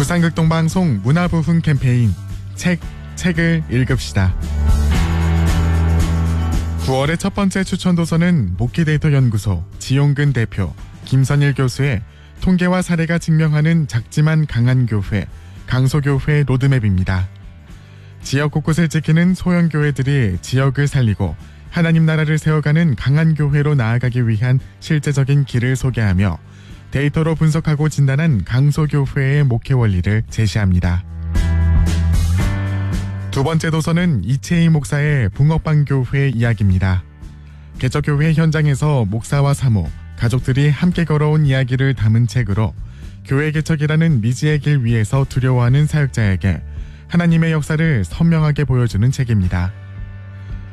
부산극동방송 문화부흥 캠페인 책을 읽읍시다. 9월의 첫 번째 추천 도서는 모키데이터 연구소 지용근 대표, 김선일 교수의 통계와 사례가 증명하는 작지만 강한 교회, 강소교회 로드맵입니다. 지역 곳곳을 지키는 소형교회들이 지역을 살리고 하나님 나라를 세워가는 강한 교회로 나아가기 위한 실제적인 길을 소개하며 데이터로 분석하고 진단한 강소교회의 목회 원리를 제시합니다. 두 번째 도서는 이채희 목사의 붕어빵교회 이야기입니다. 개척교회 현장에서 목사와 사모, 가족들이 함께 걸어온 이야기를 담은 책으로 교회 개척이라는 미지의 길 위에서 두려워하는 사역자에게 하나님의 역사를 선명하게 보여주는 책입니다.